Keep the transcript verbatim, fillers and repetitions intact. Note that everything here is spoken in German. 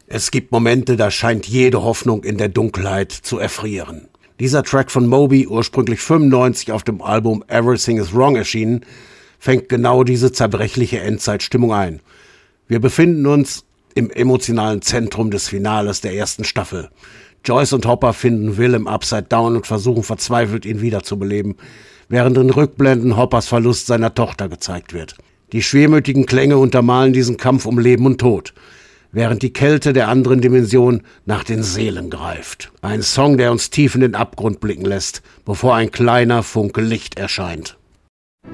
Es gibt Momente, da scheint jede Hoffnung in der Dunkelheit zu erfrieren. Dieser Track von Moby, ursprünglich fünfundneunzig auf dem Album Everything is Wrong erschienen, fängt genau diese zerbrechliche Endzeitstimmung ein. Wir befinden uns im emotionalen Zentrum des Finales der ersten Staffel. Joyce und Hopper finden Will im Upside Down und versuchen verzweifelt, ihn wiederzubeleben, während in Rückblenden Hoppers Verlust seiner Tochter gezeigt wird. Die schwermütigen Klänge untermalen diesen Kampf um Leben und Tod, während die Kälte der anderen Dimension nach den Seelen greift. Ein Song, der uns tief in den Abgrund blicken lässt, bevor ein kleiner Funke Licht erscheint.